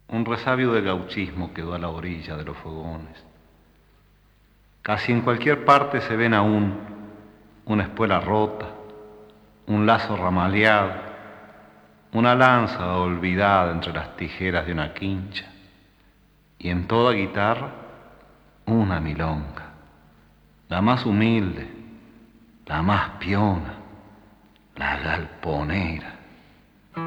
Un resabio de gauchismo quedó a la orilla de los fogones. Casi en cualquier parte se ven aún una espuela rota, un lazo ramaleado, una lanza olvidada entre las tijeras de una quincha, y en toda guitarra una milonga, la más humilde, la más piona, la galponera.